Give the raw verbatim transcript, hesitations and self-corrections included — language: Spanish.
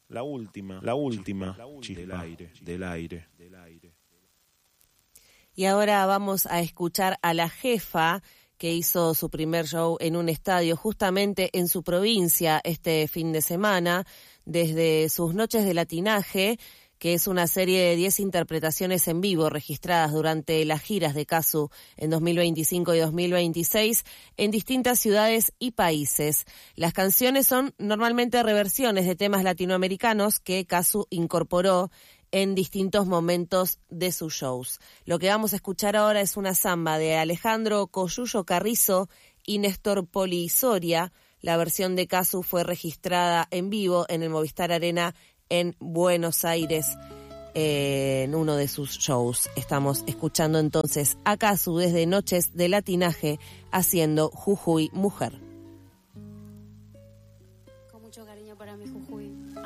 la última, la última chispa del aire. Y ahora vamos a escuchar a La Jefa, que hizo su primer show en un estadio justamente en su provincia este fin de semana, desde sus noches de latinaje, que es una serie de diez interpretaciones en vivo registradas durante las giras de Casu en dos mil veinticinco y dos mil veintiséis en distintas ciudades y países. Las canciones son normalmente reversiones de temas latinoamericanos que Casu incorporó en distintos momentos de sus shows. Lo que vamos a escuchar ahora es una samba de Alejandro Coyuyo Carrizo y Néstor Poli Soria. La versión de Casu fue registrada en vivo en el Movistar Arena en Buenos Aires, eh, en uno de sus shows. Estamos escuchando entonces a Casu desde Noches de Latinaje haciendo Jujuy Mujer. Con mucho cariño para mi Jujuy.